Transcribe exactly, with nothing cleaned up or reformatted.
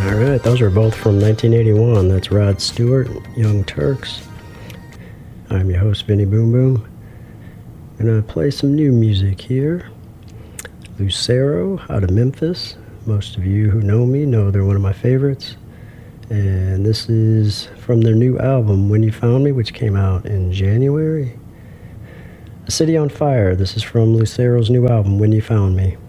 All right, those are both from nineteen eighty-one. That's Rod Stewart, Young Turks. I'm your host, Vinny Boom Boom. I'm going to play some new music here. Lucero out of Memphis. Most of you who know me know they're one of my favorites. And this is from their new album, When You Found Me, which came out in January. A City on Fire. This is from Lucero's new album, When You Found Me.